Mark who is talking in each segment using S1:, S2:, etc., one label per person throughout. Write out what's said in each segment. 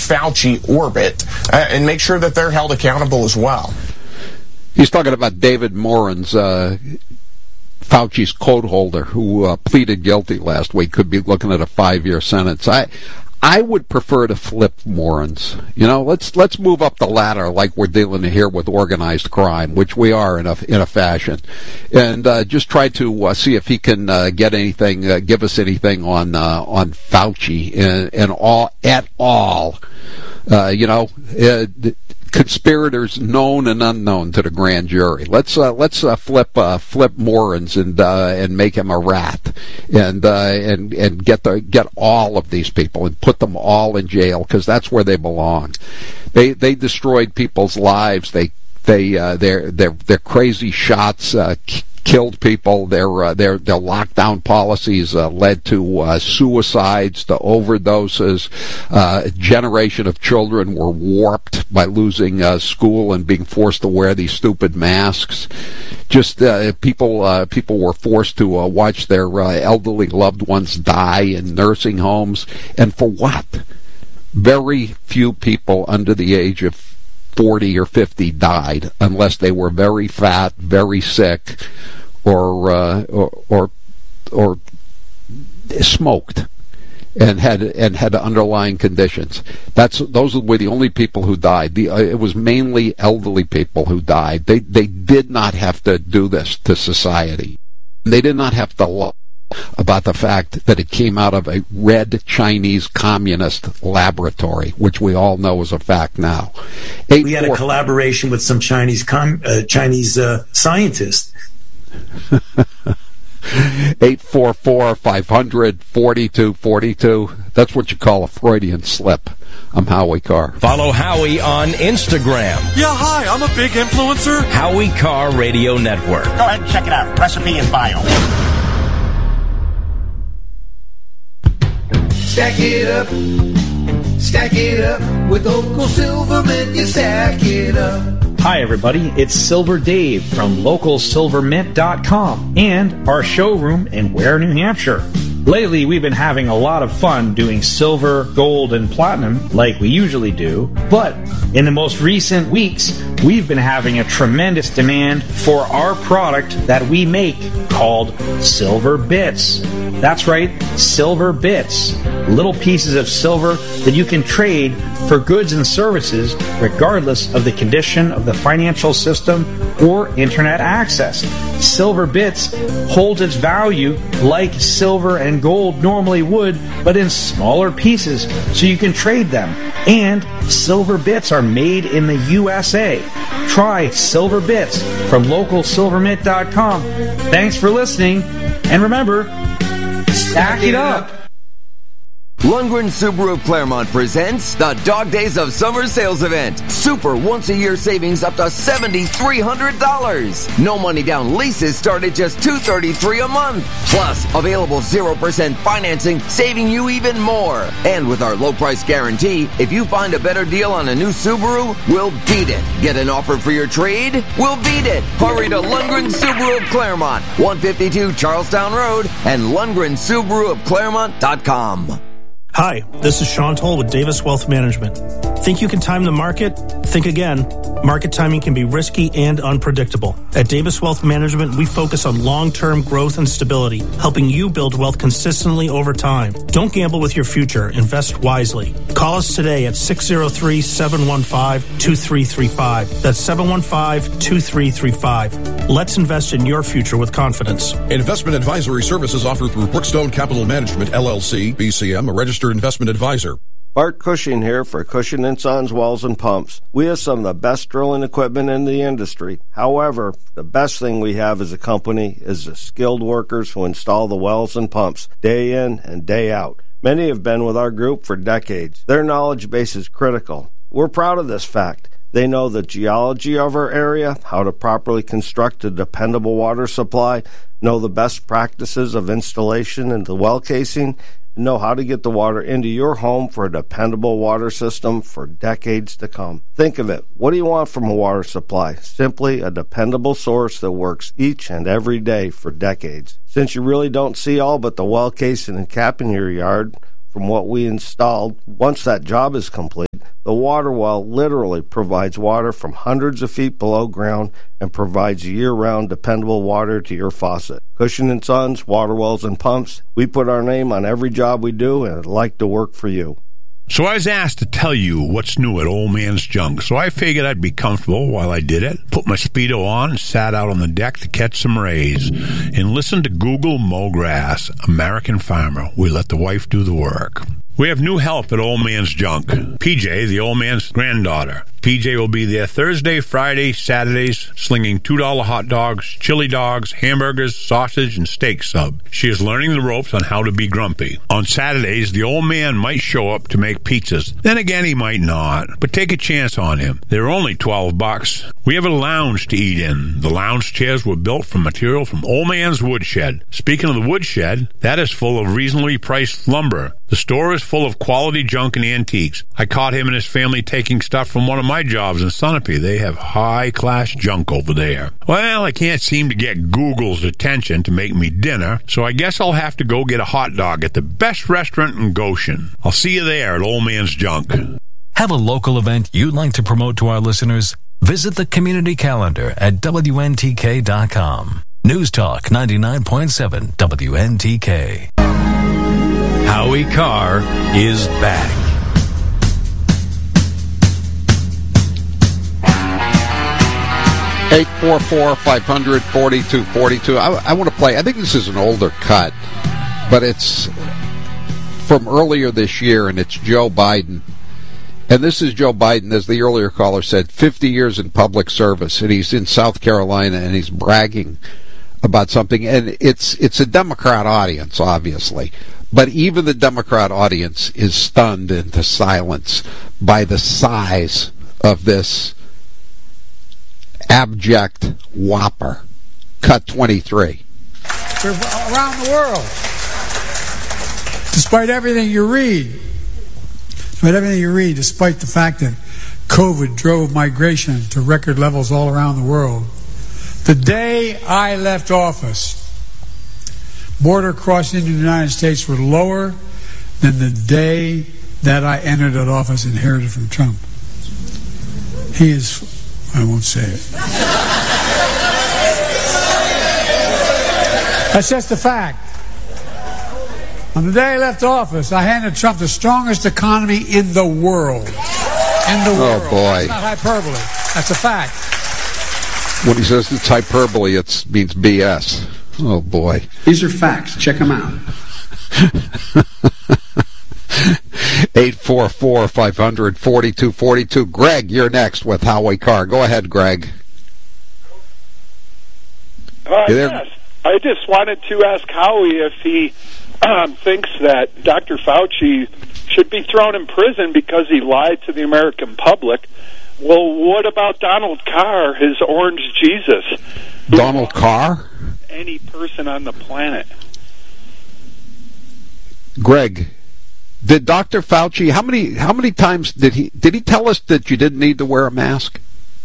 S1: Fauci orbit and make sure that they're held accountable as well.
S2: He's talking about David Morans, Fauci's code holder, who pleaded guilty last week, could be looking at a 5-year sentence. I would prefer to flip Morans. Let's move up the ladder like we're dealing here with organized crime, which we are in a fashion, and just try to see if he can get anything, give us anything on Fauci and all at all. Conspirators known and unknown to the grand jury. Let's flip Morans and make him a rat and get all of these people and put them all in jail, because that's where they belong. They destroyed people's lives. Their crazy shots killed people. Their lockdown policies led to suicides, to overdoses. A generation of children were warped by losing school and being forced to wear these stupid masks. Just people were forced to watch their elderly loved ones die in nursing homes, and for what? Very few people under the age of 40 or 50 died, unless they were very fat, very sick, or smoked and had underlying conditions. Those were the only people who died. It was mainly elderly people who died. They did not have to do this to society. They did not have to lie about the fact that it came out of a red Chinese communist laboratory, which we all know is a fact now.
S3: We had a collaboration with some Chinese scientists.
S2: 844-500-4242. That's what you call a Freudian slip. I'm Howie Carr.
S4: Follow Howie on Instagram.
S5: Yeah, hi, I'm a big influencer.
S4: Howie Carr Radio Network.
S6: Go ahead and check it out. Recipe and bio.
S7: Stack it up with Local Silvermint, you stack it up.
S8: Hi everybody, it's Silver Dave from LocalSilverMint.com and our showroom in Ware, New Hampshire. Lately, we've been having a lot of fun doing silver, gold, and platinum like we usually do, but in the most recent weeks, we've been having a tremendous demand for our product that we make called Silver Bits. That's right, Silver Bits. Little pieces of silver that you can trade for goods and services regardless of the condition of the financial system or internet access. Silver Bits holds its value like silver and gold normally would, but in smaller pieces so you can trade them. And Silver Bits are made in the USA. Try Silver Bits from LocalSilverMint.com. Thanks for listening, and remember, stack it up.
S9: Lundgren Subaru of Claremont presents the Dog Days of Summer Sales Event. Super once-a-year savings up to $7,300. No money down leases start at just $233 a month. Plus, available 0% financing, saving you even more. And with our low price guarantee, if you find a better deal on a new Subaru, we'll beat it. Get an offer for your trade? We'll beat it. Hurry to Lundgren Subaru of Claremont, 152 Charlestown Road, and LundgrenSubaruofClaremont.com.
S10: Hi, this is Sean Toll with Davis Wealth Management. Think you can time the market? Think again. Market timing can be risky and unpredictable. At Davis Wealth Management, we focus on long-term growth and stability, helping you build wealth consistently over time. Don't gamble with your future. Invest wisely. Call us today at 603-715-2335. That's 715-2335. Let's invest in your future with confidence.
S5: Investment advisory services offered through Brookstone Capital Management, LLC, BCM, a registered investment advisor.
S11: Bart Cushing here for Cushing & Sons Wells and Pumps. We have some of the best drilling equipment in the industry. However, the best thing we have as a company is the skilled workers who install the wells and pumps day in and day out. Many have been with our group for decades. Their knowledge base is critical. We're proud of this fact. They know the geology of our area, how to properly construct a dependable water supply, know the best practices of installation into well casing, and know how to get the water into your home for a dependable water system for decades to come. Think of it. What do you want from a water supply? Simply a dependable source that works each and every day for decades. Since you really don't see all but the well casing and cap in your yard from what we installed, once that job is complete, The water well literally provides water from hundreds of feet below ground and provides year-round dependable water to your faucet. Cushing & Sons, Water Wells and Pumps, we put our name on every job we do, and I'd like to work for you.
S12: So I was asked to tell you what's new at Old Man's Junk, so I figured I'd be comfortable while I did it. Put my Speedo on and sat out on the deck to catch some rays and listen to Google Mow Grass, American Farmer. We let the wife do the work. We have new help at Old Man's Junk. PJ, the old man's granddaughter. PJ will be there Thursday, Friday, Saturdays, slinging $2 hot dogs, chili dogs, hamburgers, sausage, and steak sub. She is learning the ropes on how to be grumpy. On Saturdays, the old man might show up to make pizzas. Then again, he might not. But take a chance on him. They're only $12. We have a lounge to eat in. The lounge chairs were built from material from Old Man's Woodshed. Speaking of the woodshed, that is full of reasonably priced lumber. The store is full of quality junk and antiques. I caught him and his family taking stuff from one of my jobs in Sunapee. They have high-class junk over there. Well, I can't seem to get Google's attention to make me dinner, so I guess I'll have to go get a hot dog at the best restaurant in Goshen. I'll see you there at Old Man's Junk.
S13: Have a local event you'd like to promote to our listeners? Visit the community calendar at WNTK.com. News Talk 99.7 WNTK.
S4: Howie Carr is back.
S2: Eight 844-500-4242. I want to play. I think this is an older cut, but it's from earlier this year, and it's Joe Biden. And this is Joe Biden, as the earlier caller said, 50 years in public service, and he's in South Carolina, and he's bragging about something. And it's a Democrat audience, obviously. But even the Democrat audience is stunned into silence by the size of this abject whopper. Cut 23.
S14: Around the world, despite everything you read, despite the fact that COVID drove migration to record levels all around the world, the day I left office, border crossing into the United States were lower than the day that I entered that office inherited from Trump. He is, I won't say it. That's just a fact. On the day I left office, I handed Trump the strongest economy in the world. In the world.
S2: Oh, boy.
S14: It's not hyperbole. That's a fact.
S2: When he says it's hyperbole, it means BS. Oh, boy.
S14: These are facts. Check them out.
S2: 844-500-4242. Greg, you're next with Howie Carr. Go ahead, Greg.
S15: Yes. I just wanted to ask Howie if he thinks that Dr. Fauci should be thrown in prison because he lied to the American public. Well, what about Donald Carr, his orange Jesus?
S2: Donald Carr?
S15: Any person on the planet.
S2: Greg, did Dr. Fauci, how many times did he tell us that you didn't need to wear a mask?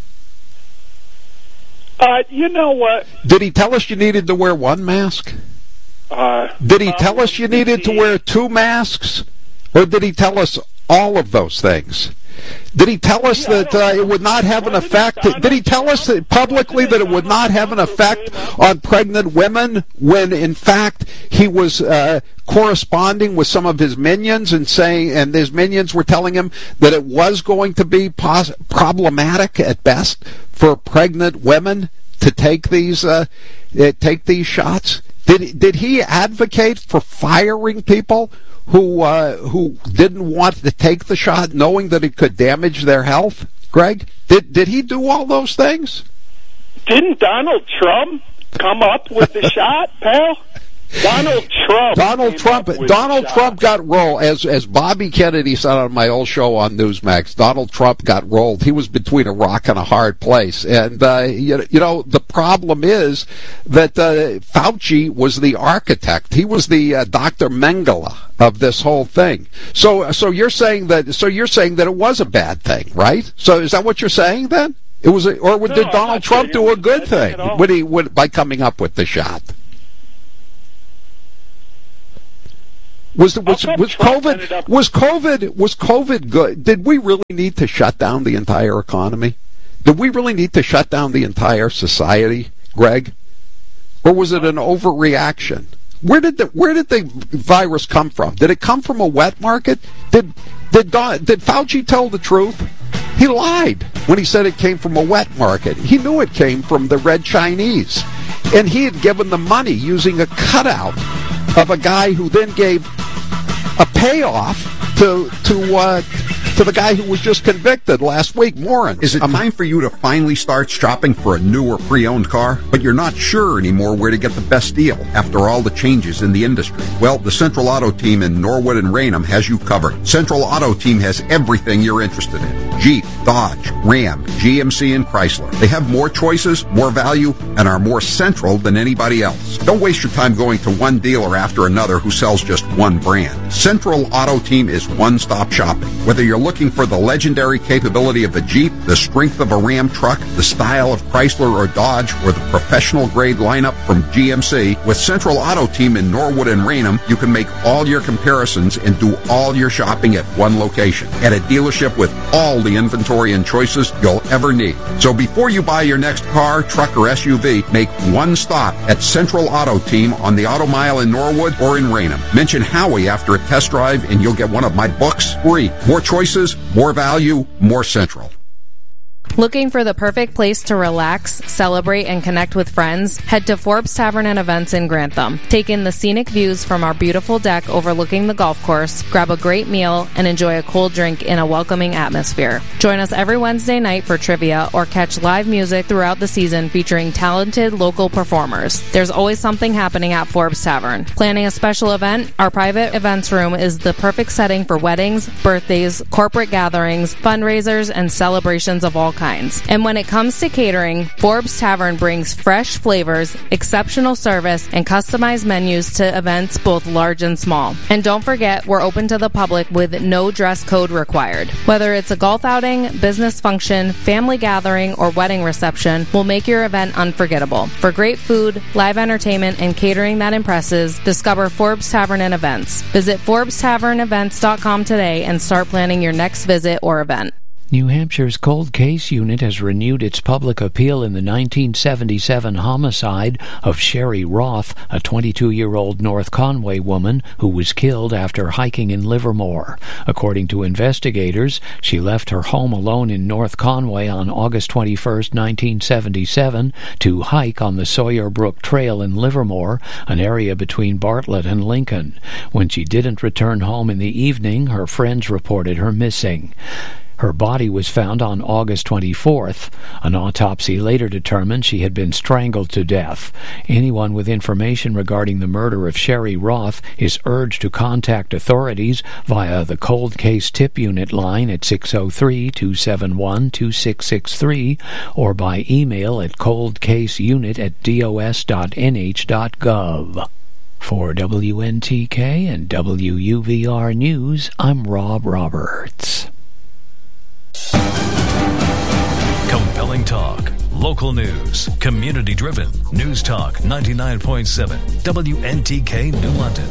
S15: You know what?
S2: Did he tell us you needed to wear one mask? Did he tell us you needed to wear two masks? Or did he tell us all of those things? Did he tell us that it would not have an effect? Did he tell us publicly that it would not have an effect on pregnant women when, in fact, he was corresponding with some of his minions and his minions were telling him that it was going to be problematic at best for pregnant women to take these shots? Did he advocate for firing people who didn't want to take the shot, knowing that it could damage their health? Greg, did he do all those things?
S15: Didn't Donald Trump come up with the shot, pal? Donald Trump got rolled, as Bobby Kennedy said on my old show on Newsmax. Donald Trump got rolled. He was between a rock and a hard place, and the problem is that Fauci was the architect. He was the Dr. Mengele of this whole thing. So you're saying that it was a bad thing, right? So is that what you're saying then? It was, did Donald Trump do a good thing by coming up with the shot?
S2: Was COVID good? Did we really need to shut down the entire economy? Did we really need to shut down the entire society, Greg? Or was it an overreaction? Where did the virus come from? Did it come from a wet market? Did Fauci tell the truth? He lied when he said it came from a wet market. He knew it came from the Red Chinese. And he had given the money using a cutout of a guy who then gave a payoff to the guy who was just convicted last week, Morin.
S16: Is it time for you to finally start shopping for a new or pre-owned car, but you're not sure anymore where to get the best deal after all the changes in the industry? Well, the Central Auto Team in Norwood and Raynham has you covered. Central Auto Team has everything you're interested in. Jeep, Dodge, Ram, GMC, and Chrysler. They have more choices, more value, and are more central than anybody else. Don't waste your time going to one dealer after another who sells just one brand. Central Auto Team is one-stop shopping. Whether you're looking for the legendary capability of a Jeep, the strength of a Ram truck, the style of Chrysler or Dodge, or the professional-grade lineup from GMC, with Central Auto Team in Norwood and Raynham, you can make all your comparisons and do all your shopping at one location, at a dealership with all the inventory and choices you'll ever need. So before you buy your next car, truck, or SUV, make one stop at Central Auto Team on the Auto Mile in Norwood or in Raynham. Mention Howie after a test drive and you'll get one of my books free. More choices, more value, more Central.
S17: Looking for the perfect place to relax, celebrate, and connect with friends? Head to Forbes Tavern and Events in Grantham. Take in the scenic views from our beautiful deck overlooking the golf course, grab a great meal, and enjoy a cold drink in a welcoming atmosphere. Join us every Wednesday night for trivia or catch live music throughout the season featuring talented local performers. There's always something happening at Forbes Tavern. Planning a special event? Our private events room is the perfect setting for weddings, birthdays, corporate gatherings, fundraisers, and celebrations of all kinds. And when it comes to catering, Forbes Tavern brings fresh flavors, exceptional service, and customized menus to events both large and small. And don't forget, we're open to the public with no dress code required. Whether it's a golf outing, business function, family gathering, or wedding reception, we'll make your event unforgettable. For great food, live entertainment, and catering that impresses, discover Forbes Tavern and Events. Visit ForbesTavernEvents.com today and start planning your next visit or event.
S18: New Hampshire's Cold Case Unit has renewed its public appeal in the 1977 homicide of Sherry Roth, a 22-year-old North Conway woman who was killed after hiking in Livermore. According to investigators, she left her home alone in North Conway on August 21, 1977, to hike on the Sawyer Brook Trail in Livermore, an area between Bartlett and Lincoln. When she didn't return home in the evening, her friends reported her missing. Her body was found on August 24th. An autopsy later determined she had been strangled to death. Anyone with information regarding the murder of Sherry Roth is urged to contact authorities via the Cold Case Tip Unit line at 603-271-2663 or by email at coldcaseunit@dos.nh.gov. For WNTK and WUVR News, I'm Rob Roberts.
S13: Compelling talk, local news, community-driven. News Talk 99.7, WNTK New London.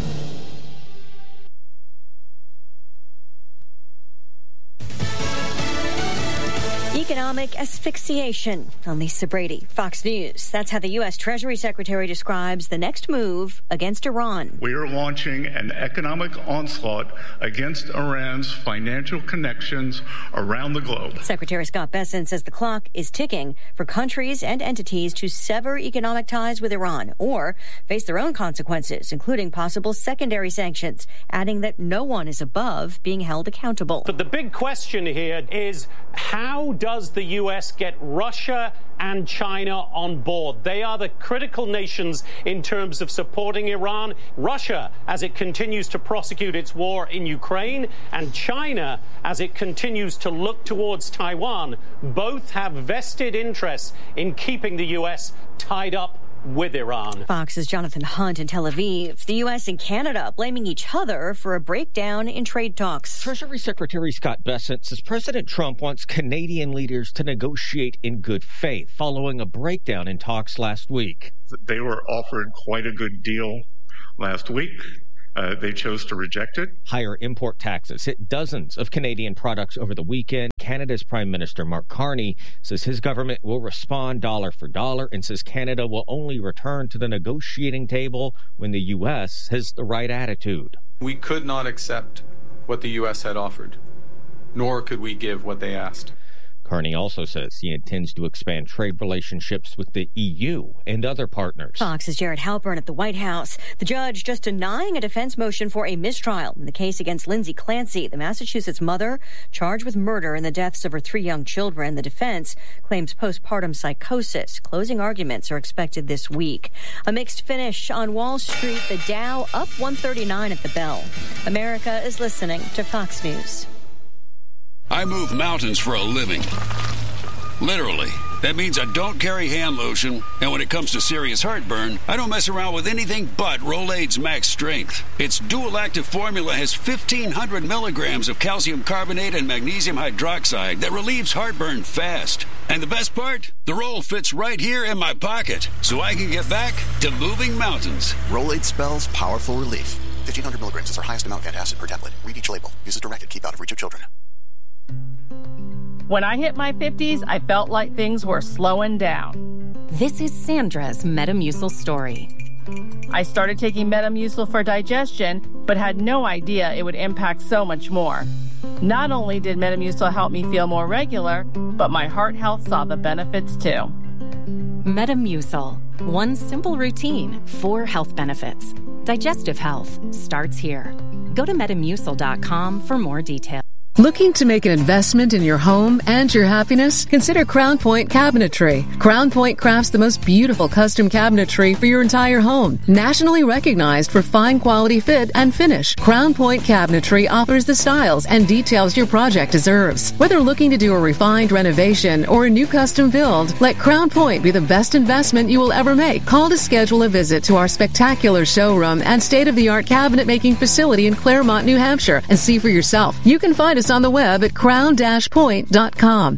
S19: Economic asphyxiation. I'm Lisa Brady, Fox News. That's how the U.S. Treasury Secretary describes the next move against Iran.
S20: We are launching an economic onslaught against Iran's financial connections around the globe.
S19: Secretary Scott Bessent says the clock is ticking for countries and entities to sever economic ties with Iran or face their own consequences, including possible secondary sanctions, adding that no one is above being held accountable.
S21: But the big question here is, how does the U.S. get Russia and China on board? They are the critical nations in terms of supporting Iran. Russia, as it continues to prosecute its war in Ukraine, and China, as it continues to look towards Taiwan, both have vested interests in keeping the U.S. tied up with Iran.
S19: Fox's Jonathan Hunt in Tel Aviv. The U.S. and Canada blaming each other for a breakdown in trade talks.
S22: Treasury Secretary Scott Bessent says President Trump wants Canadian leaders to negotiate in good faith following a breakdown in talks last week.
S20: They were offered quite a good deal last week. They chose to reject it.
S22: Higher import taxes hit dozens of Canadian products over the weekend. Canada's Prime Minister Mark Carney says his government will respond dollar for dollar and says Canada will only return to the negotiating table when the U.S. has the right attitude.
S1: We could not accept what the U.S. had offered, nor could we give what they asked.
S22: Carney also says he intends to expand trade relationships with the EU and other partners.
S19: Fox's Jared Halpern at the White House. The judge just denying a defense motion for a mistrial in the case against Lindsay Clancy, the Massachusetts mother charged with murder in the deaths of her 3 young children. The defense claims postpartum psychosis. Closing arguments are expected this week. A mixed finish on Wall Street. The Dow up 139 at the bell. America is listening to Fox News.
S3: I move mountains for a living. Literally. That means I don't carry hand lotion, and when it comes to serious heartburn, I don't mess around with anything but Rolaids Max Strength. Its dual-active formula has 1,500 milligrams of calcium carbonate and magnesium hydroxide that relieves heartburn fast. And the best part? The roll fits right here in my pocket, so I can get back to moving mountains.
S23: Rolaids spells powerful relief. 1,500 milligrams is our highest amount of antacid per tablet. Read each label. Use as directed. Keep out of reach of children.
S24: When I hit my 50s, I felt like things were slowing down.
S25: This is Sandra's Metamucil story.
S24: I started taking Metamucil for digestion, but had no idea it would impact so much more. Not only did Metamucil help me feel more regular, but my heart health saw the benefits too.
S25: Metamucil. One simple routine, 4 health benefits. Digestive health starts here. Go to Metamucil.com for more details.
S26: Looking to make an investment in your home and your happiness? Consider Crown Point Cabinetry. Crown Point crafts the most beautiful custom cabinetry for your entire home. Nationally recognized for fine quality fit and finish, Crown Point Cabinetry offers the styles and details your project deserves. Whether looking to do a refined renovation or a new custom build, let Crown Point be the best investment you will ever make. Call to schedule a visit to our spectacular showroom and state-of-the-art cabinet making facility in Claremont, New Hampshire, and see for yourself. You can find us on the web at crown-point.com.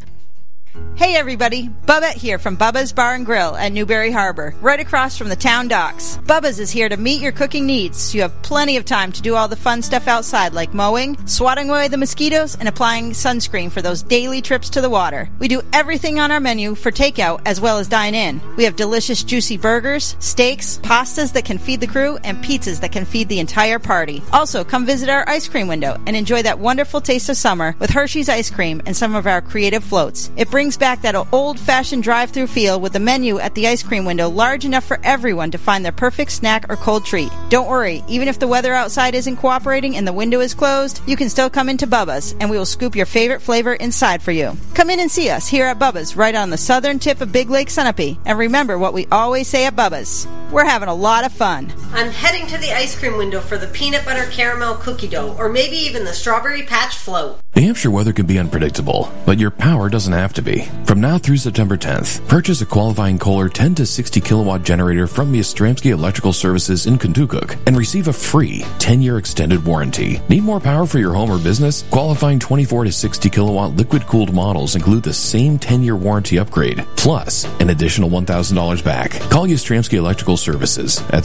S27: Hey everybody, Bubba here from Bubba's Bar and Grill at Newberry Harbor, right across from the town docks. Bubba's is here to meet your cooking needs, so you have plenty of time to do all the fun stuff outside like mowing, swatting away the mosquitoes, and applying sunscreen for those daily trips to the water. We do everything on our menu for takeout as well as dine in. We have delicious juicy burgers, steaks, pastas that can feed the crew, and pizzas that can feed the entire party. Also, come visit our ice cream window and enjoy that wonderful taste of summer with Hershey's ice cream and some of our creative floats. It brings back that old-fashioned drive-through feel with the menu at the ice cream window large enough for everyone to find their perfect snack or cold treat. Don't worry, even if the weather outside isn't cooperating and the window is closed, you can still come into Bubba's and we will scoop your favorite flavor inside for you. Come in and see us here at Bubba's right on the southern tip of Big Lake Sunapee. And remember what we always say at Bubba's. We're having a lot of fun.
S28: I'm heading to the ice cream window for the peanut butter caramel cookie dough or maybe even the strawberry patch float.
S29: New Hampshire weather can be unpredictable, but your power doesn't have to be. From now through September 10th, purchase a qualifying Kohler 10 to 60 kilowatt generator from Yastrzemski Electrical Services in Kentucky and receive a free 10-year extended warranty. Need more power for your home or business? Qualifying 24 to 60 kilowatt liquid-cooled models include the same 10-year warranty upgrade, plus an additional $1,000 back. Call Yastrzemski Electrical Services at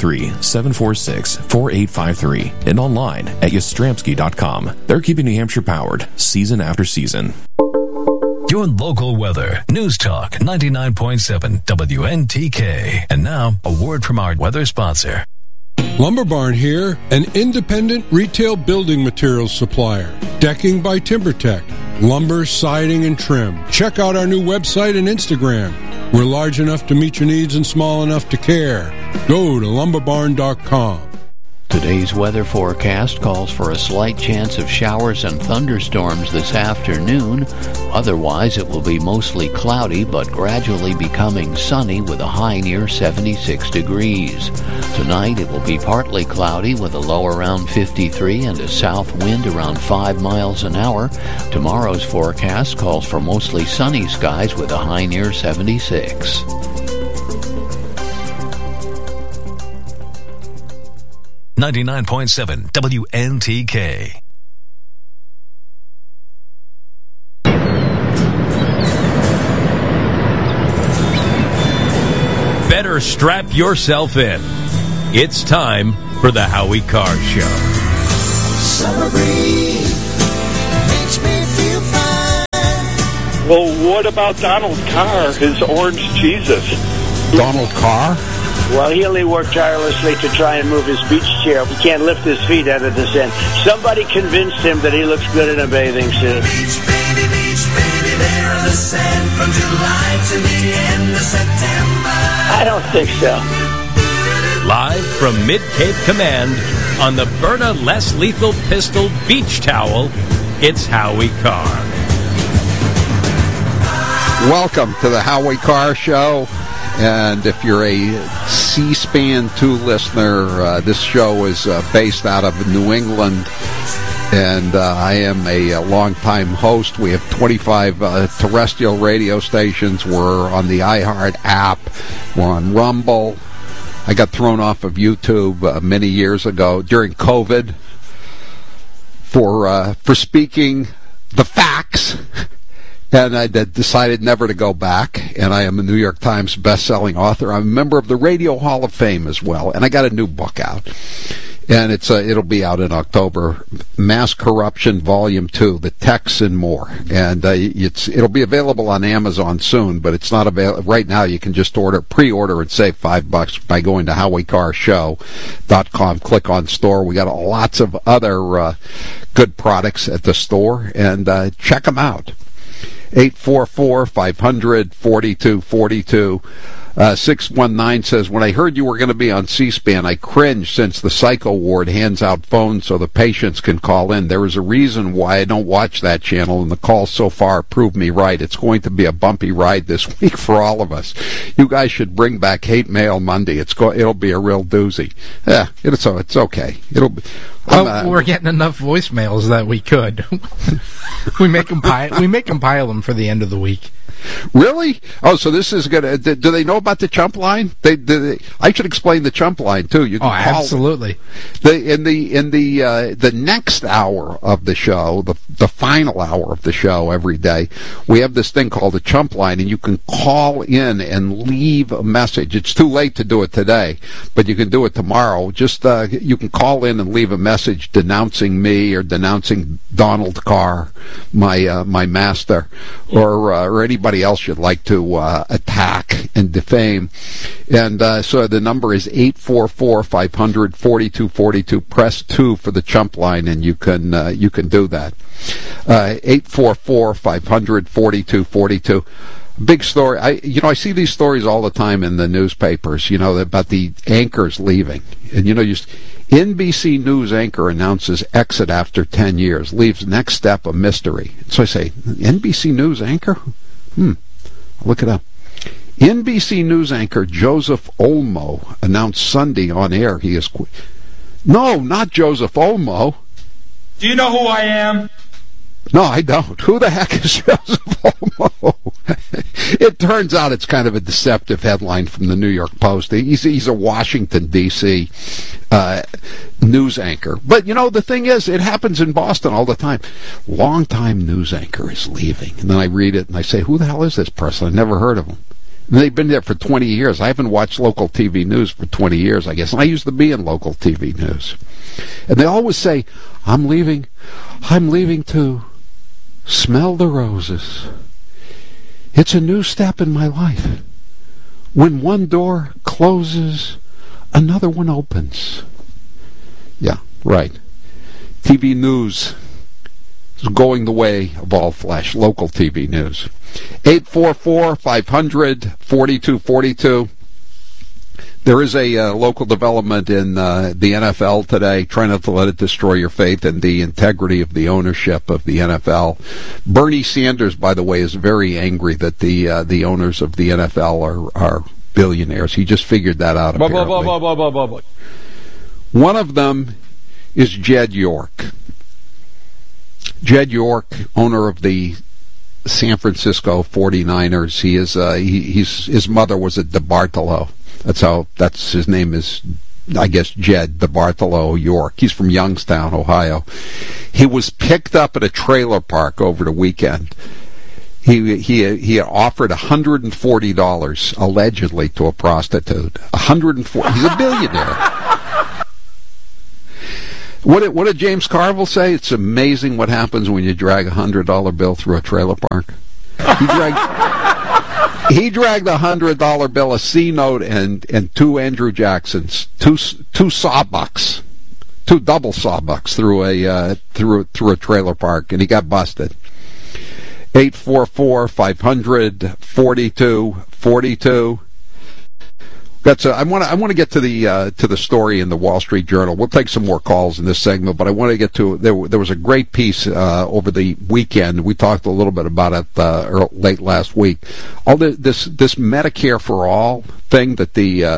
S29: 603-746-4853 and online at yastrzemski.com. They're keeping New Hampshire powered season after season.
S13: Your local weather. News Talk 99.7 WNTK. And now, a word from our weather sponsor.
S30: Lumber Barn here, an independent retail building materials supplier. Decking by TimberTech. Lumber, siding, and trim. Check out our new website and Instagram. We're large enough to meet your needs and small enough to care. Go to lumberbarn.com.
S18: Today's weather forecast calls for a slight chance of showers and thunderstorms this afternoon. Otherwise, it will be mostly cloudy, but gradually becoming sunny with a high near 76 degrees. Tonight, it will be partly cloudy with a low around 53 and a south wind around 5 miles an hour. Tomorrow's forecast calls for mostly sunny skies with a high near 76.
S13: .7 WNTK.
S4: Better strap yourself in. It's time for the Howie Carr Show.
S5: Summer breeze makes me feel fine.
S6: Well, what about Donald Carr, his orange Jesus?
S2: Donald Carr?
S7: Well, he only worked tirelessly to try and move his beach chair. He can't lift his feet out of the sand. Somebody convinced him that he looks good in a bathing suit.
S5: Beach, baby, there on the sand from July to the end of September.
S7: I don't think so.
S4: Live from Mid-Cape Command on the Berta Less Lethal Pistol Beach Towel, it's Howie Carr.
S2: Welcome to the Howie Carr Show. And if you're a C-SPAN 2 listener, this show is based out of New England. And I am a longtime host. We have 25 terrestrial radio stations. We're on the iHeart app. We're on Rumble. I got thrown off of YouTube many years ago during COVID for speaking the facts. And I decided never to go back, and I am a New York Times best-selling author. I'm a member of the Radio Hall of Fame as well, and I got a new book out. And it'll be out in October, Mass Corruption Volume 2, The Texts and More. And it'll be available on Amazon soon, but it's not available right now. You can just pre-order and save $5 by going to HowieCarrShow.com. Click on store. We got lots of other good products at the store, and check them out. 844-500-4242. 619 says, when I heard you were going to be on C-SPAN, I cringed since the psycho ward hands out phones so the patients can call in. There is a reason why I don't watch that channel, and the calls so far prove me right. It's going to be a bumpy ride this week for all of us. You guys should bring back Hate Mail Monday. It'll be a real doozy. Yeah, it's okay. It'll be.
S8: Well, we're getting enough voicemails that we could. we make them pile them for the end of the week.
S2: Really? Oh, so this is gonna. Do they know about the chump line? I should explain the chump line too. You can call
S8: absolutely.
S2: In the next hour of the show, the final hour of the show every day, we have this thing called the chump line, and you can call in and leave a message. It's too late to do it today, but you can do it tomorrow. Just you can call in and leave a message denouncing me or denouncing Donald Carr, my master, or anybody else you'd like to attack and defame. And so the number is 844-500-4242. Press 2 for the chump line, and you can do that. 844-500-4242. Big story. I see these stories all the time in the newspapers, about the anchors leaving. And, NBC News anchor announces exit after 10 years, leaves next step a mystery. So I say, NBC News anchor? I'll look it up. NBC News anchor Joseph Olmo announced Sunday on air he is No, not Joseph Olmo.
S9: Do you know who I am?
S2: No, I don't. Who the heck is Joseph Olmo? It turns out it's kind of a deceptive headline from the New York Post. He's a Washington, D.C. News anchor. But, the thing is, it happens in Boston all the time. Longtime news anchor is leaving. And then I read it, and I say, who the hell is this person? I've never heard of him. And they've been there for 20 years. I haven't watched local TV news for 20 years, I guess. And I used to be in local TV news. And they always say, I'm leaving to smell the roses. It's a new step in my life. When one door closes, another one opens. Yeah, right. TV news is going the way of all flesh. Local TV news. 844-500-4242. There is a local development in the NFL today. Try not to let it destroy your faith in the integrity of the ownership of the NFL. Bernie Sanders, by the way, is very angry that the owners of the NFL are billionaires. He just figured that out, apparently. One of them is Jed York. Jed York, owner of the San Francisco 49ers. His mother was a DeBartolo. That's his name is, I guess, Jed DeBartolo York. He's from Youngstown, Ohio. He was picked up at a trailer park over the weekend. He offered $140 allegedly to a prostitute. $140. He's a billionaire. What did James Carville say? It's amazing what happens when you drag a $100 bill through a trailer park. He dragged a $100 bill, a C note, and two Andrew Jacksons, two sawbucks, two double sawbucks through a trailer park, and he got busted. 844-500-4242. I want to get to the story in the Wall Street Journal. We'll take some more calls in this segment, but I want to get to there was a great piece over the weekend. We talked a little bit about it late last week. All this Medicare for all thing that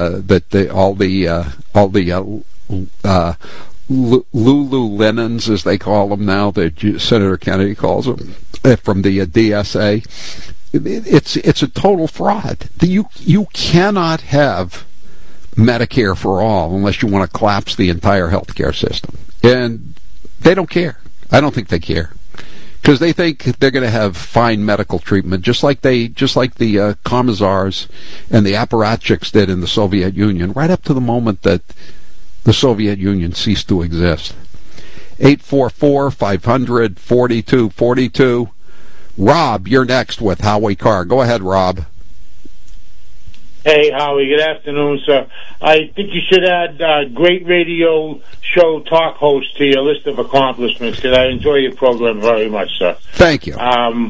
S2: Lululemons, as they call them now, that Senator Kennedy calls them, from the DSA. It's a total fraud. You cannot have Medicare for all unless you want to collapse the entire healthcare system, and they don't care. I don't think they care, because they think they're going to have fine medical treatment, just like the Commissars and the apparatchiks did in the Soviet Union, right up to the moment that the Soviet Union ceased to exist. 844-500-4242. Rob, you're next with Howie Carr. Go ahead, Rob.
S1: Hey, Howie. Good afternoon, sir. I think you should add great radio show talk host to your list of accomplishments, because I enjoy your program very much, sir.
S2: Thank you.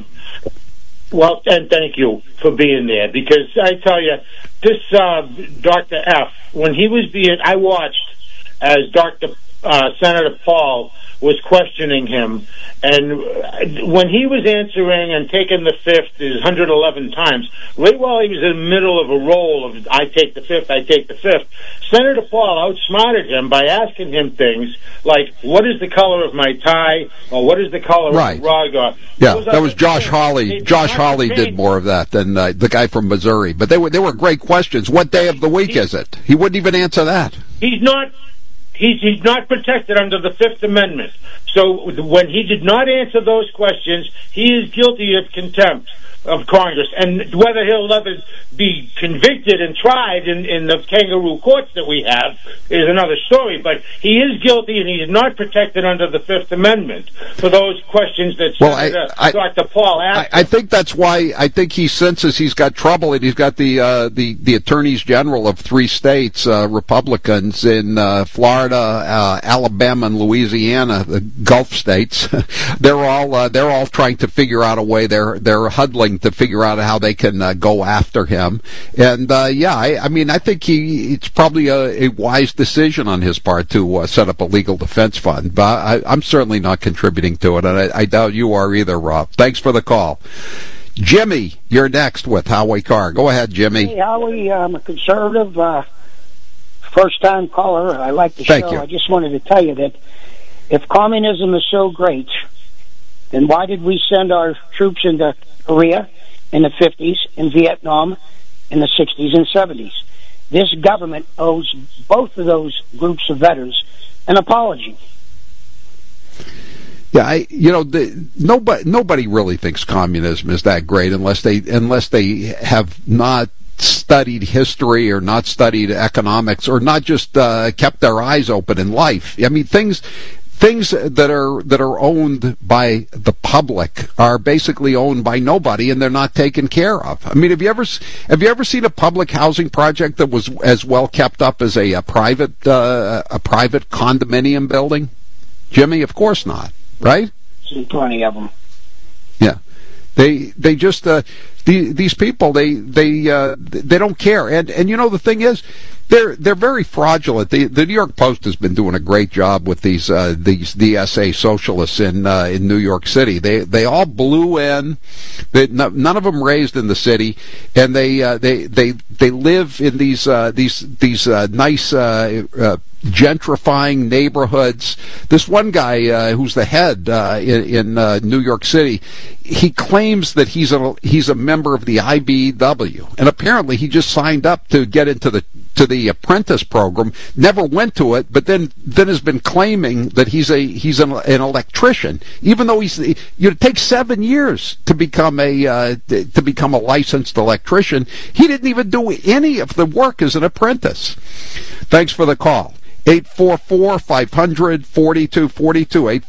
S1: Well, and thank you for being there, because I tell you, this Dr. F, when he was I watched as Senator Paul was questioning him, and when he was answering and taking the fifth 111 times, right while he was in the middle of a roll of I take the fifth, Senator Paul outsmarted him by asking him things like, what is the color of my tie, or what is the color of the rug?
S2: That was Josh Hawley. Josh Hawley did more of that than the guy from Missouri. But they were great questions. What day of the week is it? He wouldn't even answer that.
S1: He's not protected under the Fifth Amendment. So when he did not answer those questions, he is guilty of contempt of Congress. And whether he'll ever be convicted and tried in the kangaroo courts that we have is another story. But he is guilty, and he is not protected under the Fifth Amendment for those questions that Dr. Paul asked.
S2: I think that's why I think he senses he's got trouble, and he's got the attorneys general of three states, Republicans in Florida, Alabama, and Louisiana, the Gulf states. They're all trying to figure out a way. They're huddling to figure out how they can go after him. And I mean, I think it's probably a wise decision on his part to set up a legal defense fund. But I'm certainly not contributing to it, and I doubt you are either, Rob. Thanks for the call. Jimmy, you're next with Howie Carr. Go ahead, Jimmy.
S10: Hey, Howie, I'm a conservative, first-time caller. I like the show.
S2: Thank you.
S10: I just wanted to tell you that if communism is so great, then why did we send our troops into Korea in the 50s and Vietnam in the 60s and 70s? This government owes both of those groups of veterans an apology.
S2: Yeah, nobody really thinks communism is that great unless they have not studied history or not studied economics or not just kept their eyes open in life. I mean, things that are owned by the public are basically owned by nobody, and they're not taken care of. I mean, have you ever seen a public housing project that was as well kept up as a private condominium building? Jimmy, of course not, right?
S10: Seen plenty of them.
S2: Yeah, they just these people they don't care, and you know the thing is. They're very fraudulent. The New York Post has been doing a great job with these DSA socialists in New York City. They all blew in. None of them raised in the city, and they live in these nice gentrifying neighborhoods. This one guy who's the head in New York City, he claims that he's a member of the IBEW, and apparently he just signed up to get into the apprentice program, never went to it, but then has been claiming that he's an electrician, even though it takes 7 years to become a licensed electrician. He didn't even do any of the work as an apprentice. Thanks for the call. 844-500-4242,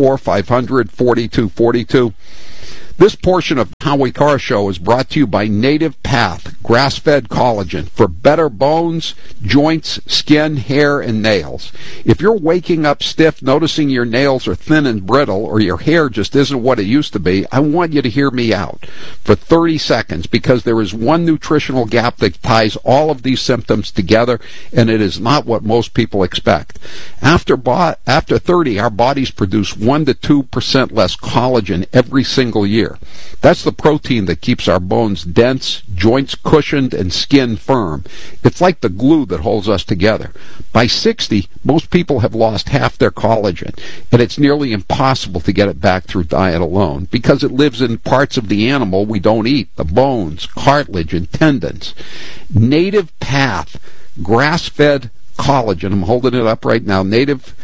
S2: 844-500-4242. This portion of Howie Carr Show is brought to you by Native Path, grass-fed collagen for better bones, joints, skin, hair, and nails. If you're waking up stiff, noticing your nails are thin and brittle, or your hair just isn't what it used to be, I want you to hear me out for 30 seconds, because there is one nutritional gap that ties all of these symptoms together, and it is not what most people expect. After 30, our bodies produce 1 to 2% less collagen every single year. That's the protein that keeps our bones dense, joints cushioned, and skin firm. It's like the glue that holds us together. By 60, most people have lost half their collagen, and it's nearly impossible to get it back through diet alone, because it lives in parts of the animal we don't eat, the bones, cartilage, and tendons. Native Path, grass-fed collagen, I'm holding it up right now, Native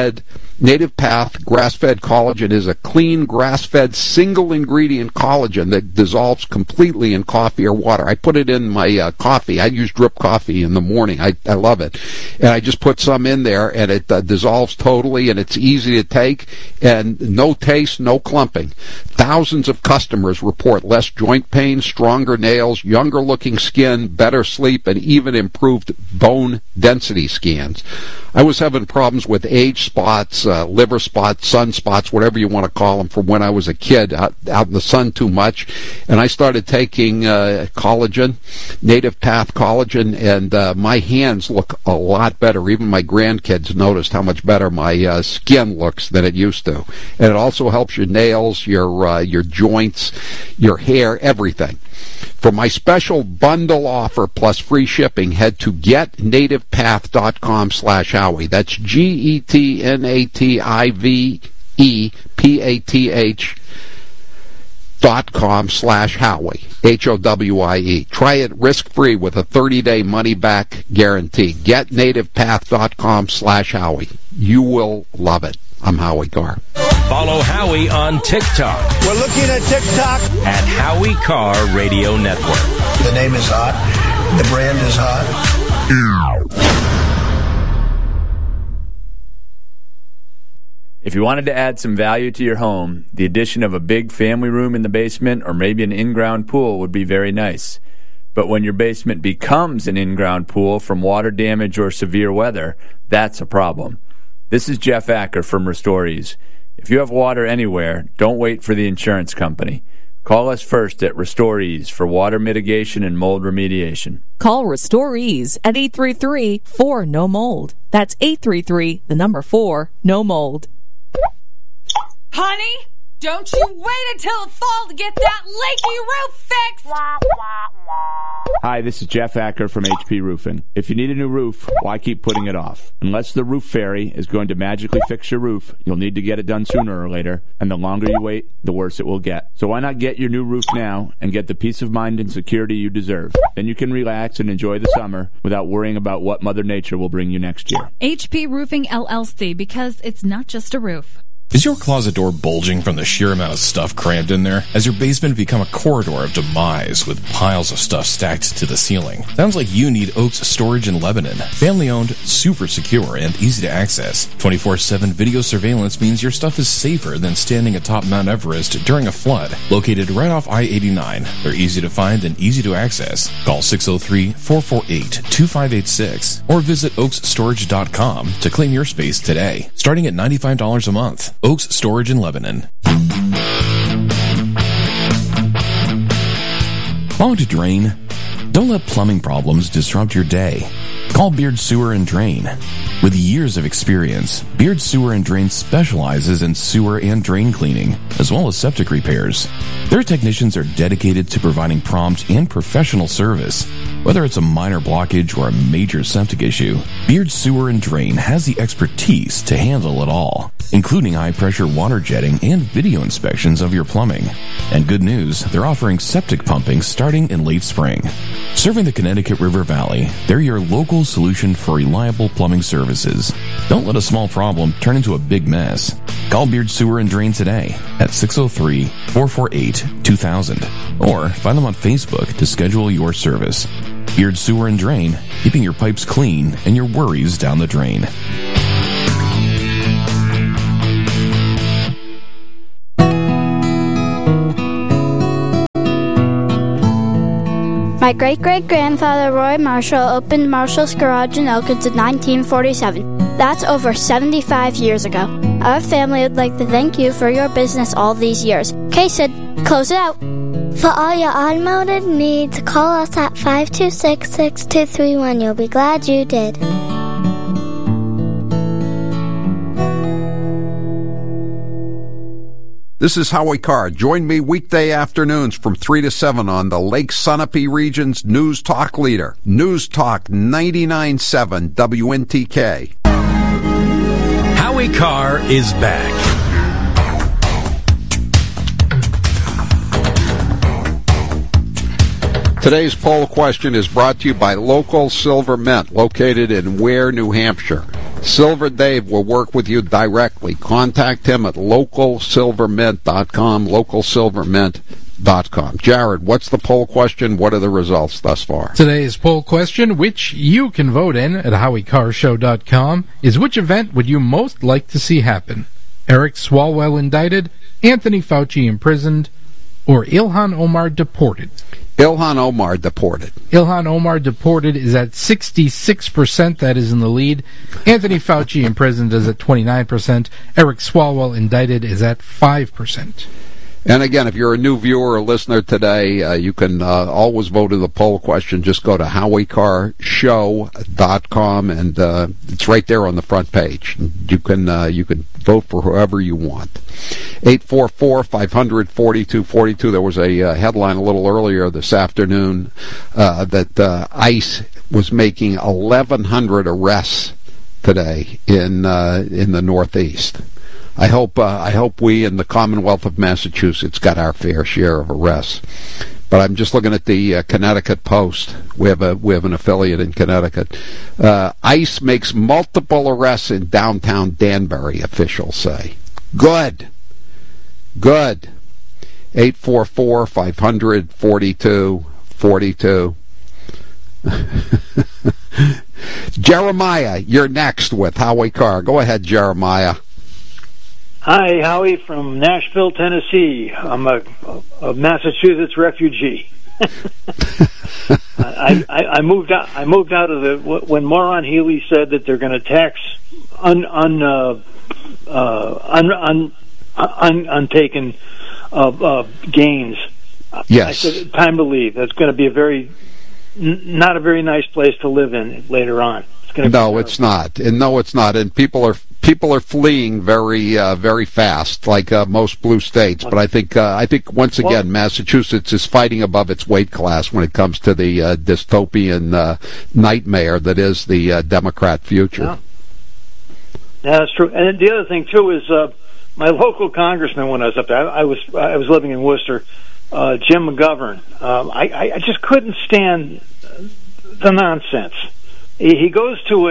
S2: Path grass-fed collagen is a clean, grass-fed, single-ingredient collagen that dissolves completely in coffee or water. I put it in my coffee. I use drip coffee in the morning. I love it. And I just put some in there, and it dissolves totally, and it's easy to take, and no taste, no clumping. Thousands of customers report less joint pain, stronger nails, younger-looking skin, better sleep, and even improved bone density scans. I was having problems with age spots, liver spots, sunspots, whatever you want to call them, from when I was a kid, out in the sun too much. And I started taking collagen, Native Path collagen, and my hands look a lot better. Even my grandkids noticed how much better my skin looks than it used to. And it also helps your nails, your joints, your hair, everything. For my special bundle offer plus free shipping, head to getnativepath.com/Howie. That's GETNATIVEPATH.com/Howie. HOWIE. Try it risk-free with a 30-day money-back guarantee. GetNativePath.com/Howie. You will love it. I'm Howie Carr.
S4: Follow Howie on TikTok.
S11: We're looking at TikTok.
S4: At Howie Carr Radio Network.
S11: The name is hot. The brand is hot.
S12: If you wanted to add some value to your home, the addition of a big family room in the basement or maybe an in-ground pool would be very nice. But when your basement becomes an in-ground pool from water damage or severe weather, that's a problem. This is Jeff Acker from Restorees. If you have water anywhere, don't wait for the insurance company. Call us first at Restorees for water mitigation and mold remediation.
S14: Call Restorees at 833-4-NO-MOLD. That's 833-4-NO-MOLD.
S15: Honey, don't you wait until the fall to get that leaky roof fixed!
S12: Hi, this is Jeff Acker from HP Roofing. If you need a new roof, why keep putting it off? Unless the roof fairy is going to magically fix your roof, you'll need to get it done sooner or later, and the longer you wait, the worse it will get. So why not get your new roof now and get the peace of mind and security you deserve? Then you can relax and enjoy the summer without worrying about what Mother Nature will bring you next year.
S15: HP Roofing LLC, because it's not just a roof.
S29: Is your closet door bulging from the sheer amount of stuff crammed in there? Has your basement become a corridor of demise with piles of stuff stacked to the ceiling? Sounds like you need Oaks Storage in Lebanon. Family-owned, super secure, and easy to access. 24/7 video surveillance means your stuff is safer than standing atop Mount Everest during a flood. Located right off I-89, they're easy to find and easy to access. Call 603-448-2586 or visit oaksstorage.com to claim your space today, starting at $95 a month. Oaks Storage in Lebanon. Clogged drain? Don't let plumbing problems disrupt your day. Call Beard Sewer and Drain. With years of experience, Beard Sewer and Drain specializes in sewer and drain cleaning, as well as septic repairs. Their technicians are dedicated to providing prompt and professional service. Whether it's a minor blockage or a major septic issue, Beard Sewer and Drain has the expertise to handle it all, including high-pressure water jetting and video inspections of your plumbing. And good news, they're offering septic pumping starting in late spring. Serving the Connecticut River Valley, they're your local solution for reliable plumbing services. Don't let a small problem turn into a big mess. Call Beard Sewer and Drain today at 603-448-2000 or find them on Facebook to schedule your service. Beard Sewer and Drain, keeping your pipes clean and your worries down the drain.
S3: My great-great-grandfather Roy Marshall opened Marshall's Garage in Elkins in 1947. That's over 75 years ago. Our family would like to thank you for your business all these years. Okay, Sid, close it out.
S16: For all your automotive needs, call us at 526-6231. You'll be glad you did.
S2: This is Howie Carr. Join me weekday afternoons from 3 to 7 on the Lake Sunapee region's News Talk leader. News Talk 99.7 WNTK.
S4: Howie Carr is back.
S2: Today's poll question is brought to you by Local Silver Mint, located in Ware, New Hampshire. Silver Dave will work with you directly. Contact him at localsilvermint.com, localsilvermint.com. Jared, what's the poll question? What are the results thus far?
S8: Today's poll question, which you can vote in at HowieCarrShow.com, is which event would you most like to see happen? Eric Swalwell indicted, Anthony Fauci imprisoned, or Ilhan Omar deported?
S2: Ilhan Omar deported.
S8: Ilhan Omar deported is at 66%. That is in the lead. Anthony Fauci imprisoned is at 29%. Eric Swalwell indicted is at 5%.
S2: And again, if you're a new viewer or listener today, you can always vote in the poll question. Just go to HowieCarrShow.com, and it's right there on the front page. You can vote for whoever you want. 844-500-4242. There was a headline a little earlier this afternoon that ICE was making 1,100 arrests today in the Northeast. I hope we in the Commonwealth of Massachusetts got our fair share of arrests. But I'm just looking at the Connecticut Post. We have an affiliate in Connecticut. ICE makes multiple arrests in downtown Danbury, officials say. Good. 844-500-4242. Jeremiah, you're next with Howie Carr. Go ahead, Jeremiah.
S17: Hi, Howie from Nashville, Tennessee. I'm a Massachusetts refugee. I moved out. I moved out of the when Moron Healy said that they're going to tax untaken gains.
S2: Yes.
S17: I said time to leave. That's going to be not a very nice place to live in later on.
S2: It's not. And no, it's not. And people are fleeing very fast, like most blue states. But I think once again, Massachusetts is fighting above its weight class when it comes to the dystopian nightmare that is the Democrat future.
S17: Yeah, that's true. And the other thing too is my local congressman when I was up there. I was living in Worcester. Jim McGovern. I just couldn't stand the nonsense. He goes to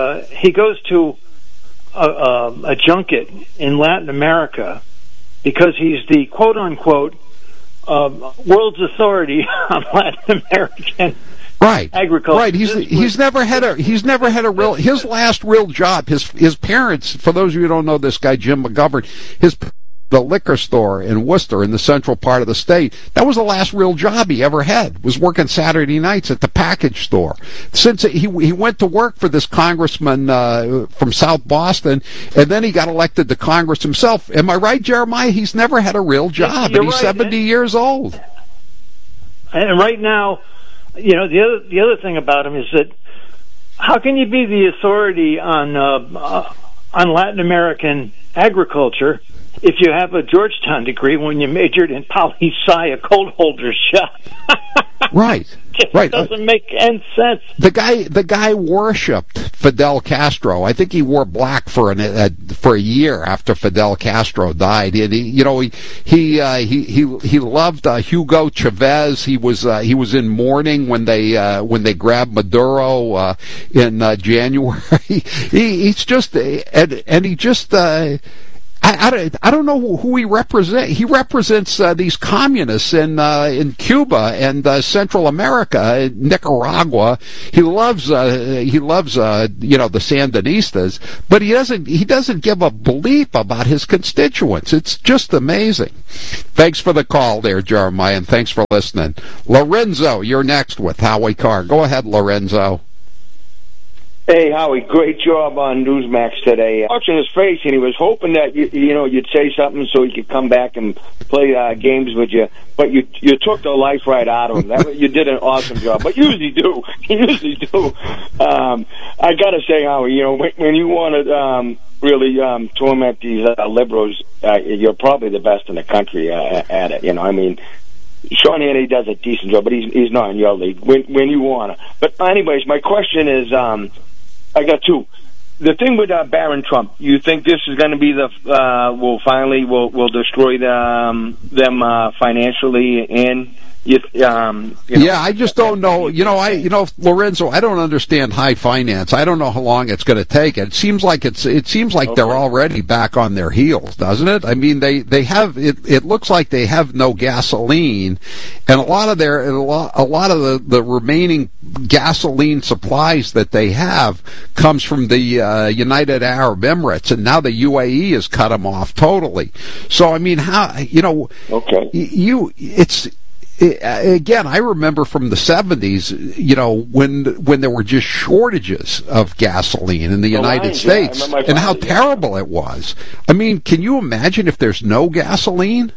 S17: a junket in Latin America because he's the quote unquote world's authority on Latin American agriculture.
S2: Right. He's never had a real. His last real job. His parents. For those of you who don't know this guy, Jim McGovern, the liquor store in Worcester in the central part of the state, that was the last real job he ever had, was working Saturday nights at the package store. Since he went to work for this congressman from South Boston, and then he got elected to Congress himself. Am I right, Jeremiah? He's never had a real job, and he's 70 years old.
S17: And right now, the other thing about him is that how can you be the authority on Latin American agriculture if you have a Georgetown degree when you majored in poli-sci, a cold holder shop?
S2: Right.
S17: It doesn't make any sense.
S2: The guy worshipped Fidel Castro. I think he wore black for a year after Fidel Castro died. And he loved Hugo Chavez. He was in mourning when they grabbed Maduro in January. He's just and he just. I don't know who he represents. He represents these communists in Cuba and Central America, Nicaragua. He loves the Sandinistas, but he doesn't give a bleep about his constituents. It's just amazing. Thanks for the call there, Jeremiah, and thanks for listening. Lorenzo, you're next with Howie Carr. Go ahead, Lorenzo.
S19: Hey, Howie, great job on Newsmax today. Watching his face, and he was hoping that you'd say something so he could come back and play games with you. But you took the life right out of him. You did an awesome job. But you usually do. I got to say, Howie, when you want to really torment these liberals, you're probably the best in the country at it. I mean, Sean Hannity does a decent job, but he's not in your league when you want to. But anyways, my question is, I got two. The thing with Barron Trump, you think this is going to be will destroy them financially and
S2: Yeah, I just don't know. Lorenzo, I don't understand high finance. I don't know how long it's going to take. It seems like they're already back on their heels, doesn't it? I mean, they have. It looks like they have no gasoline, and a lot of the remaining gasoline supplies that they have comes from the United Arab Emirates, and now the UAE has cut them off totally. So I mean, Again, I remember from the 70s, when there were just shortages of gasoline in the United States, and how terrible it was. I mean, can you imagine if there's no gasoline?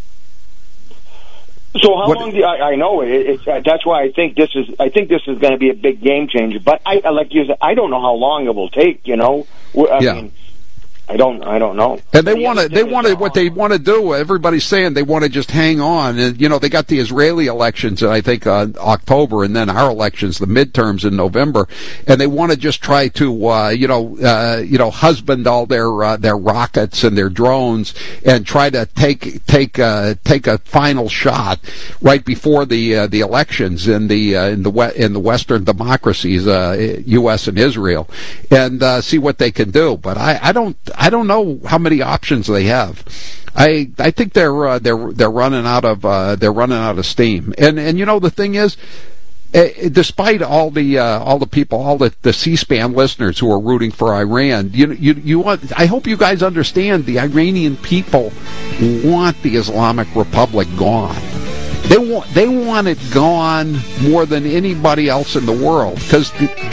S19: So how long? I know that's why I think this is going to be a big game changer. But like you said, I don't know how long it will take. I mean, I don't know.
S2: And what they want to do. Everybody's saying they want to just hang on. And they got the Israeli elections, I think, on October, and then our elections, the midterms in November. And they want to just try to, husband all their rockets and their drones and try to take a final shot right before the elections in the Western democracies, U.S. and Israel, and see what they can do. But I don't know how many options they have. I think they're running out of steam. And the thing is, despite all the people, all the C-SPAN listeners who are rooting for Iran, I hope you guys understand the Iranian people want the Islamic Republic gone. They want it gone more than anybody else in the world, because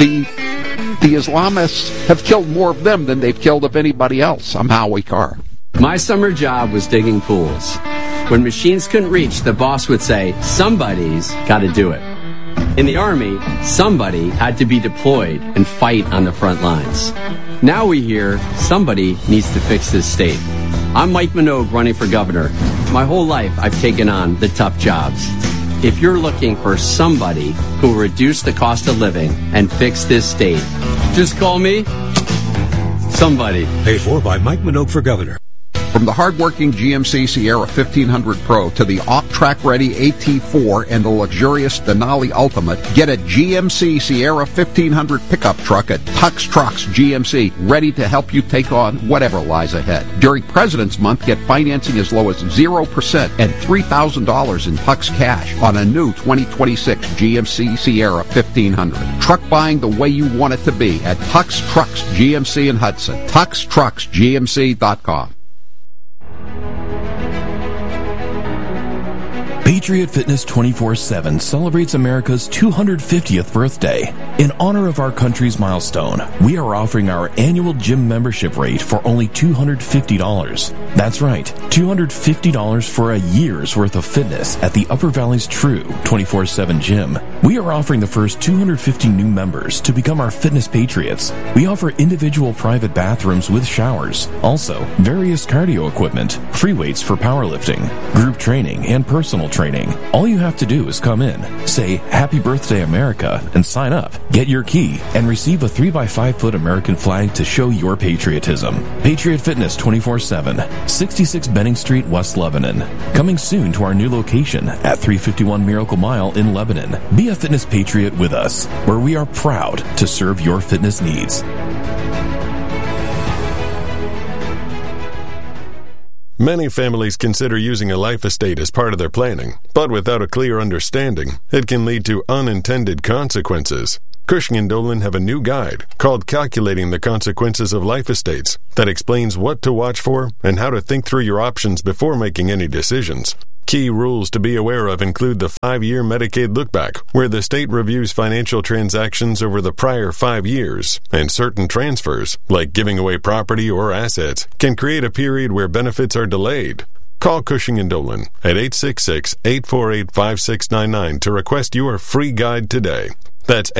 S2: the Islamists have killed more of them than they've killed of anybody else. I'm Howie Carr.
S20: My summer job was digging pools. When machines couldn't reach, the boss would say, somebody's got to do it. In the Army, somebody had to be deployed and fight on the front lines. Now we hear somebody needs to fix this state. I'm Mike Minogue running for governor. My whole life I've taken on the tough jobs. If you're looking for somebody who will reduce the cost of living and fix this state, just call me somebody.
S21: Paid for by Mike Minogue for governor.
S2: From the hard-working GMC Sierra 1500 Pro to the off-track ready AT4 and the luxurious Denali Ultimate, get a GMC Sierra 1500 pickup truck at Tux Trucks GMC, ready to help you take on whatever lies ahead. During President's Month, get financing as low as 0% and $3,000 in Tux cash on a new 2026 GMC Sierra 1500. Truck buying the way you want it to be at Tux Trucks GMC in Hudson. TuxTrucksGMC.com.
S29: Patriot Fitness 24/7 celebrates America's 250th birthday. In honor of our country's milestone, we are offering our annual gym membership rate for only $250. That's right, $250 for a year's worth of fitness at the Upper Valley's true 24/7 gym. We are offering the first 250 new members to become our fitness patriots. We offer individual private bathrooms with showers, also various cardio equipment, free weights for powerlifting, group training, and personal training. All you have to do is come in, say Happy Birthday America, and sign up. Get your key and receive a 3x5-foot American flag to show your patriotism. Patriot Fitness 24/7, 66 Benning Street, West Lebanon. Coming soon to our new location at 351 Miracle Mile in Lebanon. Be a fitness patriot with us, where we are proud to serve your fitness needs.
S13: Many families consider using a life estate as part of their planning, but without a clear understanding, it can lead to unintended consequences. Cushing & Dolan have a new guide called Calculating the Consequences of Life Estates that explains what to watch for and how to think through your options before making any decisions. Key rules to be aware of include the 5-year Medicaid lookback, where the state reviews financial transactions over the prior 5 years, and certain transfers, like giving away property or assets, can create a period where benefits are delayed. Call Cushing & Dolan at 866-848-5699 to request your free guide today. That's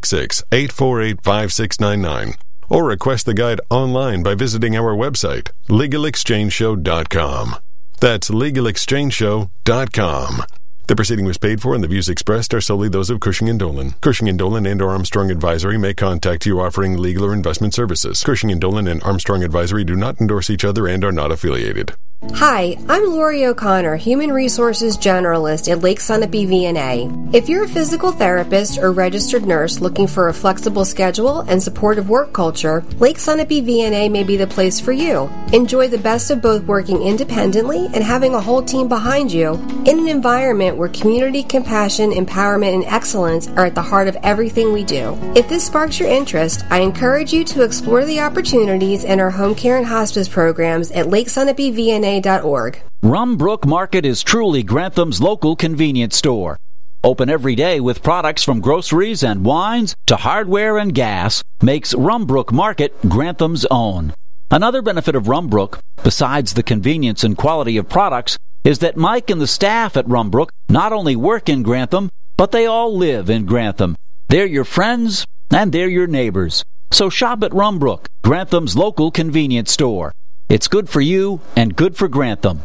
S13: 866-848-5699. Or request the guide online by visiting our website, LegalExchangeShow.com. That's LegalExchangeShow.com. The proceeding was paid for and the views expressed are solely those of Cushing & Dolan. Cushing & Dolan and or Armstrong Advisory may contact you offering legal or investment services. Cushing & Dolan and Armstrong Advisory do not endorse each other and are not affiliated.
S18: Hi, I'm Lori O'Connor, Human Resources Generalist at Lake Sunapee VNA. If you're a physical therapist or registered nurse looking for a flexible schedule and supportive work culture, Lake Sunapee VNA may be the place for you. Enjoy the best of both working independently and having a whole team behind you in an environment where community, compassion, empowerment, and excellence are at the heart of everything we do. If this sparks your interest, I encourage you to explore the opportunities in our home care and hospice programs at LakeSunapeeVNA.org.
S22: Rumbrook Market is truly Grantham's local convenience store. Open every day with products from groceries and wines to hardware and gas makes Rumbrook Market Grantham's own. Another benefit of Rumbrook, besides the convenience and quality of products, is that Mike and the staff at Rumbrook not only work in Grantham, but they all live in Grantham. They're your friends and they're your neighbors. So shop at Rumbrook, Grantham's local convenience store. It's good for you and good for Grantham.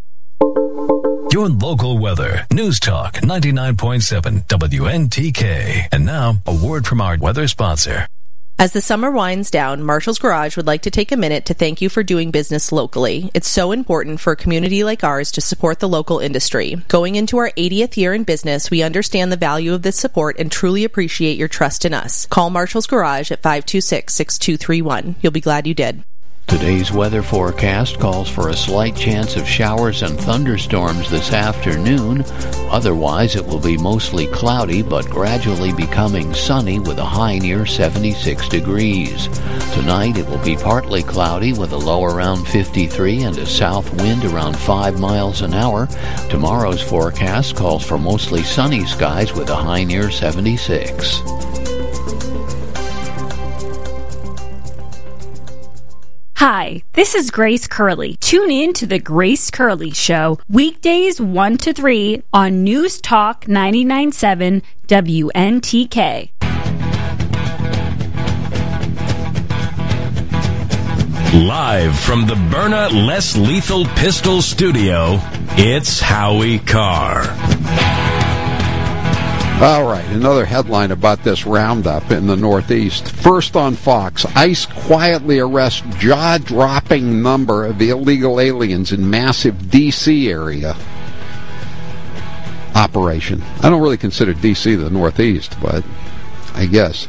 S23: Your local weather. News Talk 99.7 WNTK. And now, a word from our weather sponsor.
S24: As the summer winds down, Marshall's Garage would like to take a minute to thank you for doing business locally. It's so important for a community like ours to support the local industry. Going into our 80th year in business, we understand the value of this support and truly appreciate your trust in us. Call Marshall's Garage at 526-6231. You'll be glad you did.
S25: Today's weather forecast calls for a slight chance of showers and thunderstorms this afternoon. Otherwise, it will be mostly cloudy, but gradually becoming sunny with a high near 76 degrees. Tonight, it will be partly cloudy with a low around 53 and a south wind around 5 miles an hour. Tomorrow's forecast calls for mostly sunny skies with a high near 76.
S26: Hi, this is Grace Curley. Tune in to The Grace Curley Show, weekdays 1 to 3 on News Talk 99.7 WNTK.
S4: Live from the Byrna Less Lethal Pistol Studio, it's Howie Carr.
S2: All right, another headline about this roundup in the Northeast. First on Fox, ICE quietly arrests jaw-dropping number of illegal aliens in massive D.C. area operation. I don't really consider D.C. the Northeast, but I guess.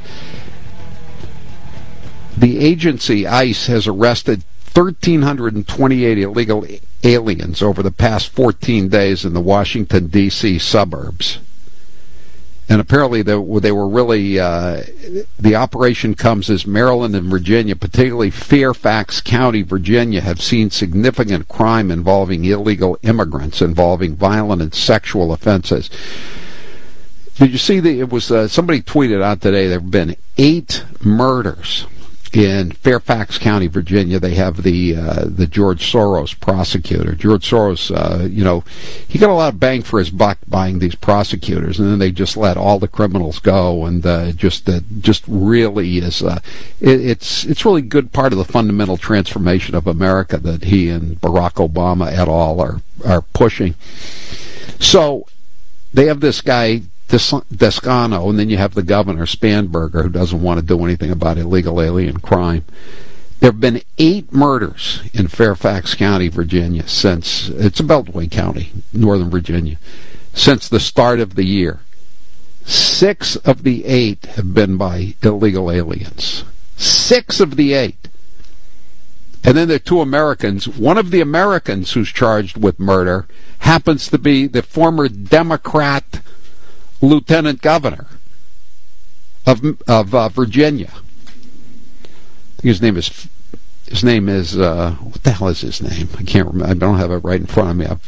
S2: The agency, ICE, has arrested 1,328 illegal aliens over the past 14 days in the Washington, D.C. suburbs. And apparently they were really, the operation comes as Maryland and Virginia, particularly Fairfax County, Virginia, have seen significant crime involving illegal immigrants, involving violent and sexual offenses. Did you see it was, somebody tweeted out today there have been 8 murders in Fairfax County, Virginia. They have the George Soros prosecutor. George Soros, he got a lot of bang for his buck buying these prosecutors, and then they just let all the criminals go, and just really is it's really good part of the fundamental transformation of America that he and Barack Obama et al. are pushing. So they have this guy Descano, and then you have the governor, Spanberger, who doesn't want to do anything about illegal alien crime. There have been 8 murders in Fairfax County, Virginia, since, it's a Beltway County, Northern Virginia, since the start of the year. 6 of the 8 have been by illegal aliens. 6 of the 8. And then there are two Americans. One of the Americans who's charged with murder happens to be the former Democrat lieutenant governor of Virginia. I think his name is what the hell is his name? I can't remember. I don't have it right in front of me.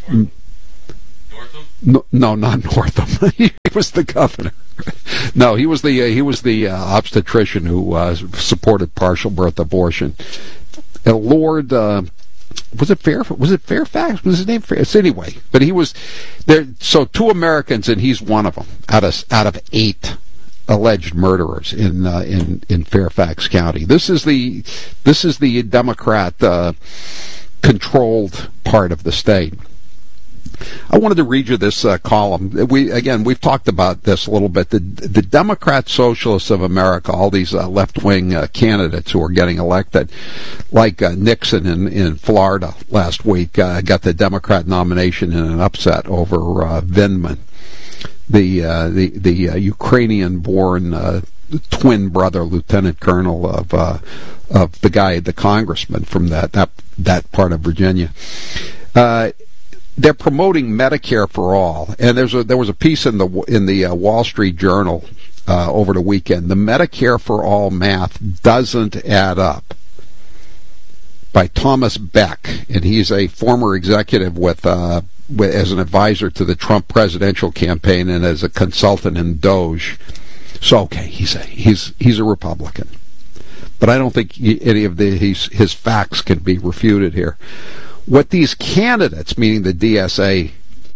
S2: No, not Northam. He was the governor. No, he was the obstetrician who supported partial birth abortion. Lord, was it Fairfax? Was his name Fairfax? Anyway, but he was there. So two Americans, and he's one of them out of 8 alleged murderers in Fairfax County. This is the Democrat controlled part of the state. I wanted to read you this column. We've talked about this a little bit. The Democrat Socialists of America, all these left-wing candidates who are getting elected, like Nixon in Florida last week, got the Democrat nomination in an upset over Vindman, the Ukrainian-born twin brother, lieutenant colonel of the congressman from that part of Virginia. They're promoting Medicare for all, and there was a piece in the Wall Street Journal over the weekend. The Medicare for all math doesn't add up, by Thomas Beck, and he's a former executive as an advisor to the Trump presidential campaign and as a consultant in Doge. So okay, he's a Republican, but I don't think any of his facts can be refuted here. What these candidates, meaning the DSA,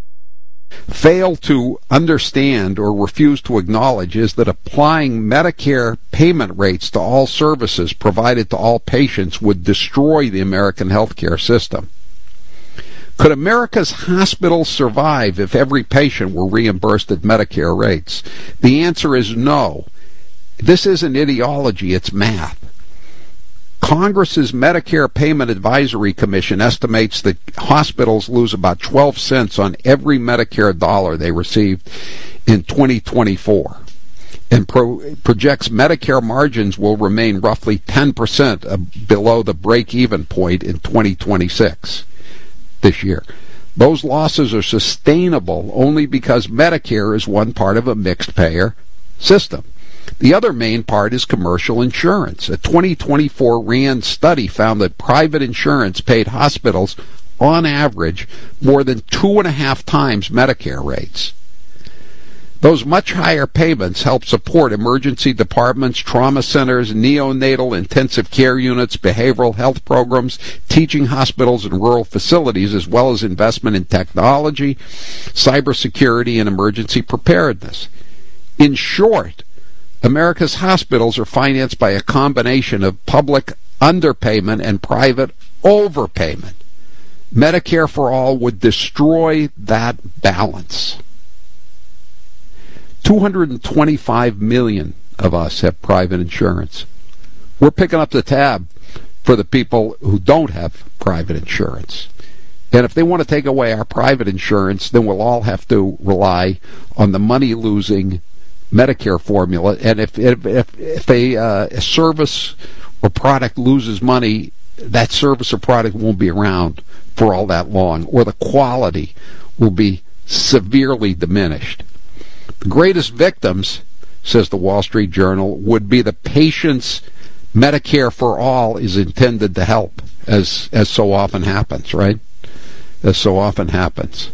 S2: fail to understand or refuse to acknowledge is that applying Medicare payment rates to all services provided to all patients would destroy the American healthcare system. Could America's hospitals survive if every patient were reimbursed at Medicare rates? The answer is no. This isn't ideology, it's math. Congress's Medicare Payment Advisory Commission estimates that hospitals lose about 12 cents on every Medicare dollar they receive in 2024 and projects Medicare margins will remain roughly 10% below the break-even point in 2026, this year. Those losses are sustainable only because Medicare is one part of a mixed-payer system. The other main part is commercial insurance. A 2024 RAND study found that private insurance paid hospitals, on average, more than 2.5 times Medicare rates. Those much higher payments help support emergency departments, trauma centers, neonatal intensive care units, behavioral health programs, teaching hospitals and rural facilities, as well as investment in technology, cybersecurity, and emergency preparedness. In short, America's hospitals are financed by a combination of public underpayment and private overpayment. Medicare for all would destroy that balance. 225 million of us have private insurance. We're picking up the tab for the people who don't have private insurance. And if they want to take away our private insurance, then we'll all have to rely on the money-losing Medicare formula, and if a service or product loses money, that service or product won't be around for all that long, or the quality will be severely diminished. The greatest victims, says the Wall Street Journal, would be the patients Medicare for all is intended to help, as so often happens, right? As so often happens.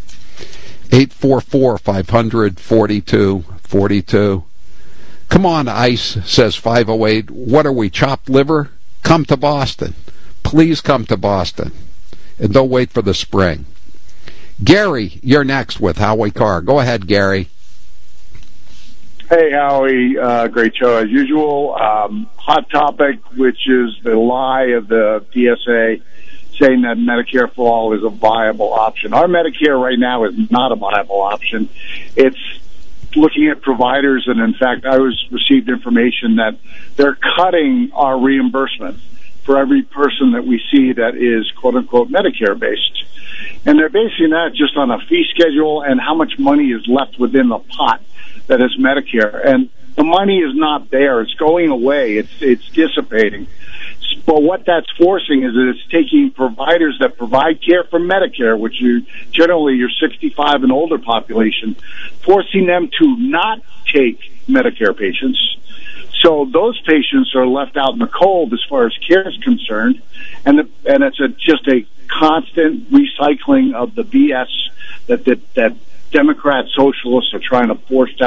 S2: 844-500-4242. Come on, ICE, says 508. What are we, chopped liver? Come to Boston. Please come to Boston. And don't wait for the spring. Gary, you're next with Howie Carr. Go ahead, Gary.
S1: Hey, Howie. Great show as usual. Hot topic, which is the lie of the DSA saying that Medicare for all is a viable option. Our Medicare right now is not a viable option. It's looking at providers, and in fact, I received information that they're cutting our reimbursement for every person that we see that is quote-unquote Medicare-based. And they're basing that just on a fee schedule and how much money is left within the pot that is Medicare. And the money is not there. It's going away. It's dissipating. But what that's forcing is that it's taking providers that provide care for Medicare, which are generally your 65 and older population, forcing them to not take Medicare patients. So those patients are left out in the cold as far as care is concerned, and it's just a constant recycling of the BS that Democrat socialists are trying to force down